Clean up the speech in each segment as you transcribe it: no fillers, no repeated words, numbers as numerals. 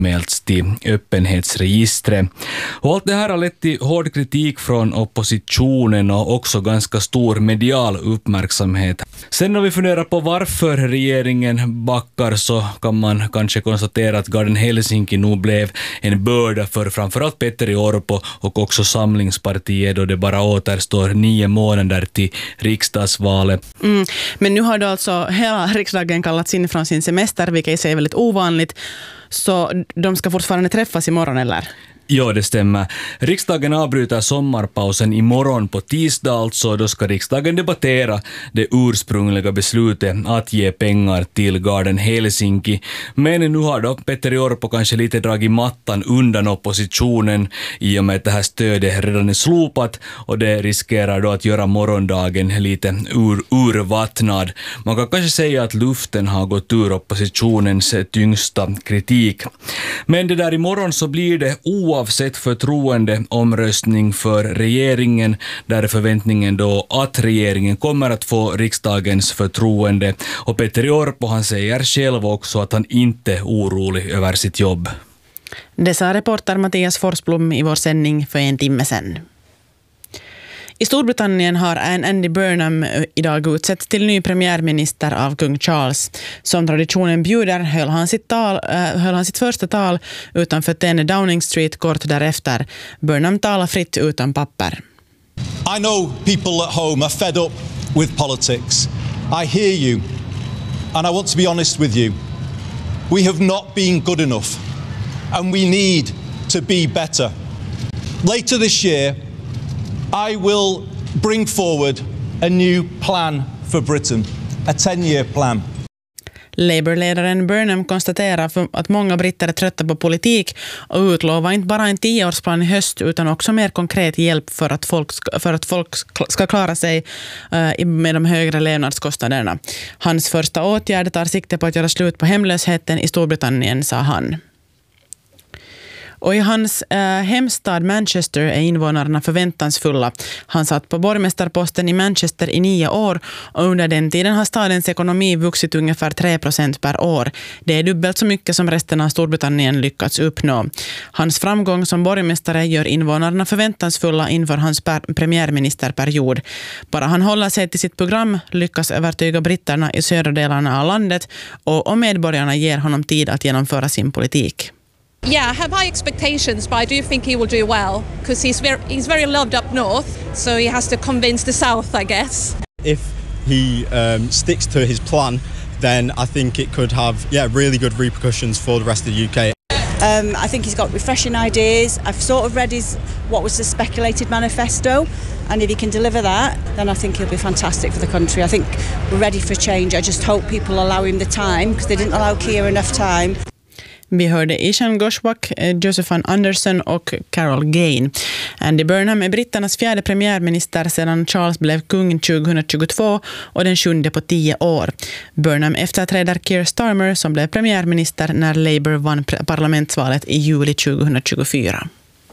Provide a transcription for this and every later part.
mälts till öppenhetsregistret. Och allt det här har lett till hård kritik från oppositionen och också ganska stor medial uppmärksamhet. Sen när vi funderar på varför regeringen backar så kan man kanske konstatera att Garden Helsinki nog blev en börda för framförallt Petteri Orpo och också Samlingspartiet då det bara återstår 9 månader till riksdagsvalet. Men nu har då alltså hela riksdagen kallats in från sin semester, vilket i sig är väldigt ovanligt. Så de ska fortfarande träffas imorgon, eller? Ja, det stämmer. Riksdagen avbryter sommarpausen imorgon på tisdag, alltså då ska riksdagen debattera det ursprungliga beslutet att ge pengar till Garden Helsinki. Men nu har då Petteri Orpo kanske lite dragit mattan undan oppositionen i och med att det här stödet redan är slopat och det riskerar då att göra morgondagen lite urvattnad. Man kan kanske säga att luften har gått ur oppositionens tyngsta kritik. Men det där imorgon så blir det oavsett förtroendeomröstning för regeringen, där är förväntningen då att regeringen kommer att få riksdagens förtroende. Och Petteri Orpo, han säger själv också att han inte är orolig över sitt jobb. Det sa reporter Mattias Forsblom i vår sändning för en timme sedan. I Storbritannien har Andy Burnham idag utsetts till ny premiärminister av kung Charles. Som traditionen bjuder höll han sitt första tal utanför 10 Downing Street kort därefter. Burnham talar fritt utan papper. I know people at home are fed up with politics. I hear you, and I want to be honest with you. We have not been good enough, and we need to be better. Later this year, I will bring forward a new plan for Britain, a 10-year plan. Labour-ledaren Burnham konstaterar att många britter är trötta på politik och utlovar inte bara en 10-årsplan i höst utan också mer konkret hjälp för att folk ska klara sig med de högre levnadskostnaderna. Hans första åtgärd tar sikte på att göra slut på hemlösheten i Storbritannien, sa han. Och i hans hemstad Manchester är invånarna förväntansfulla. Han satt på borgmästarposten i Manchester i 9 år och under den tiden har stadens ekonomi vuxit ungefär 3% per år. Det är dubbelt så mycket som resten av Storbritannien lyckats uppnå. Hans framgång som borgmästare gör invånarna förväntansfulla inför hans premiärministerperiod. Bara han håller sig till sitt program lyckas övertyga britterna i södra delarna av landet och medborgarna ger honom tid att genomföra sin politik. Yeah, I have high expectations, but I do think he will do well because he's very loved up north, so he has to convince the south, I guess. If he sticks to his plan, then I think it could have really good repercussions for the rest of the UK. I think he's got refreshing ideas. I've sort of read what was the speculated manifesto, and if he can deliver that, then I think he'll be fantastic for the country. I think we're ready for change. I just hope people allow him the time because they didn't allow Keir enough time. Vi hörde Ishan Goshwak, Josephine Anderson och Carol Gain. Andy Burnham är britternas 4:e premiärminister sedan Charles blev kung 2022 och den 7:e på 10 år. Burnham efterträder Keir Starmer som blev premiärminister när Labour vann parlamentsvalet i juli 2024.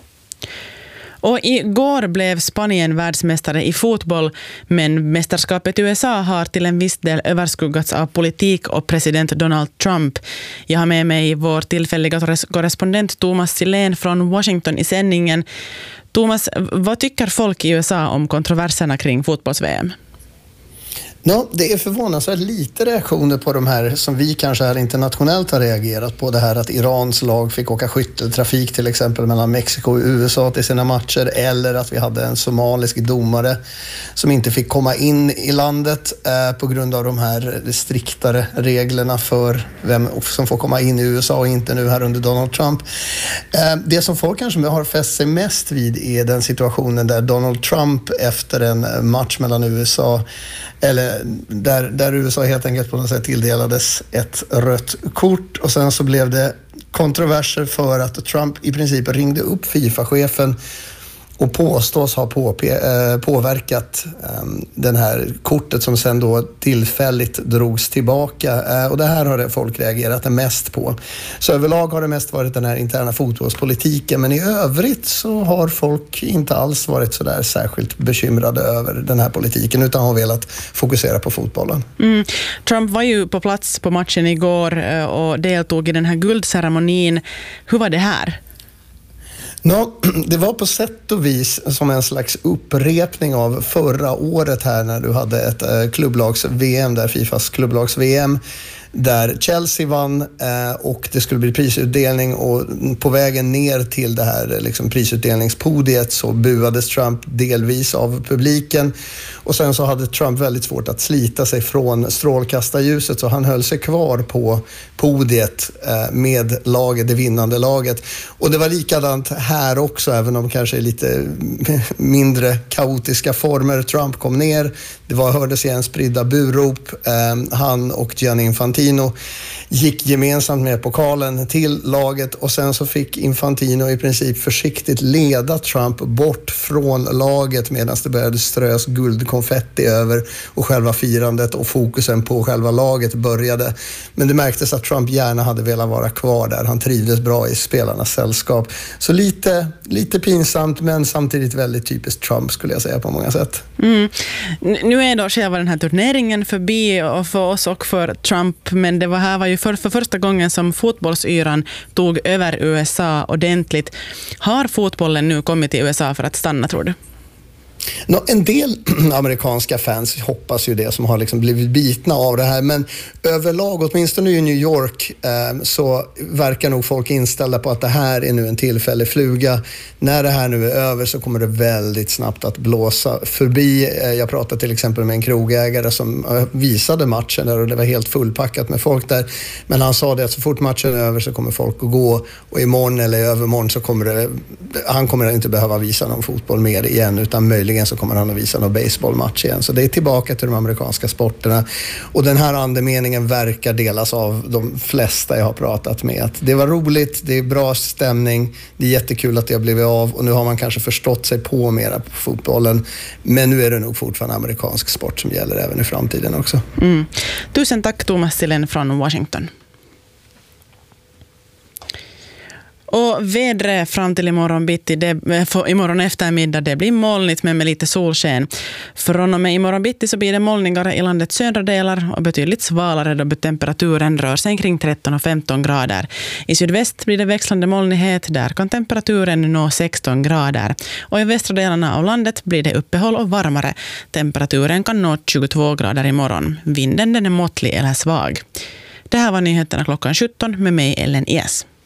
Och igår blev Spanien världsmästare i fotboll, men mästerskapet i USA har till en viss del överskuggats av politik och president Donald Trump. Jag har med mig vår tillfälliga korrespondent Thomas Silén från Washington i sändningen. Thomas, vad tycker folk i USA om kontroverserna kring fotbolls-VM? Det är förvånansvärt lite reaktioner på de här som vi kanske här internationellt har reagerat på. Det här att Irans lag fick åka skytteltrafik till exempel mellan Mexiko och USA till sina matcher, eller att vi hade en somalisk domare som inte fick komma in i landet på grund av de här striktare reglerna för vem som får komma in i USA och inte nu här under Donald Trump. Det som folk kanske har fäst sig mest vid är den situationen där Donald Trump efter en match mellan USA eller där USA helt enkelt på något sätt tilldelades ett rött kort, och sen så blev det kontroverser för att Trump i princip ringde upp FIFA-chefen och påstås ha påverkat den här kortet som sen då tillfälligt drogs tillbaka. Och det här har folk reagerat mest på. Så överlag har det mest varit den här interna fotbollspolitiken, men i övrigt så har folk inte alls varit så där särskilt bekymrade över den här politiken utan har velat fokusera på fotbollen. Trump var ju på plats på matchen igår och deltog i den här guldceremonin. Hur var det här? Det var på sätt och vis som en slags upprepning av förra året här när du hade ett klubblags-VM, där Fifas klubblags-VM, där Chelsea vann och det skulle bli prisutdelning, och på vägen ner till det här liksom prisutdelningspodiet så buades Trump delvis av publiken, och sen så hade Trump väldigt svårt att slita sig från strålkastarljuset, så han höll sig kvar på podiet med laget, det vinnande laget. Och det var likadant här också, även om kanske i lite mindre kaotiska former. Trump kom ner, det hördes igen spridda burop. Han och Gianni Infantino gick gemensamt med pokalen till laget, och sen så fick Infantino i princip försiktigt leda Trump bort från laget medan det började strös guldkonfetti över och själva firandet och fokusen på själva laget började. Men det märktes att Trump gärna hade velat vara kvar där. Han trivdes bra i spelarnas sällskap. Så lite pinsamt, men samtidigt väldigt typiskt Trump, skulle jag säga, på många sätt. Nu är då själva den här turneringen förbi och för oss och för Trump, men det här var ju för första gången som fotbollsyran tog över USA ordentligt. Har fotbollen nu kommit till USA för att stanna, tror du? En del amerikanska fans hoppas ju det, som har liksom blivit bitna av det här, men överlag, åtminstone i New York, så verkar nog folk inställda på att det här är nu en tillfällig fluga. När det här nu är över så kommer det väldigt snabbt att blåsa förbi. Jag pratade till exempel med en krogägare som visade matchen där, och det var helt fullpackat med folk där, men han sa det att så fort matchen är över så kommer folk att gå, och imorgon eller övermorgon så kommer han kommer inte behöva visa någon fotboll mer igen, utan möjligen så kommer han att visa någon baseballmatch igen. Så det är tillbaka till de amerikanska sporterna. Och den här andemeningen verkar delas av de flesta jag har pratat med. Att det var roligt, det är bra stämning, det är jättekul att det har blivit av, och nu har man kanske förstått sig på mera på fotbollen. Men nu är det nog fortfarande amerikansk sport som gäller även i framtiden också. Tusen tack, Thomas Silén från Washington. Och vädret fram till imorgon eftermiddag, det blir molnigt men med lite solsken. Från och med imorgon bitti så blir det molningar i landets södra delar och betydligt svalare då temperaturen rör sig kring 13 och 15 grader. I sydväst blir det växlande molnighet, där kan temperaturen nå 16 grader. Och i västra delarna av landet blir det uppehåll och varmare. Temperaturen kan nå 22 grader imorgon. Vinden den är måttlig eller svag. Det här var nyheterna klockan 17 med mig, Ellen Ies.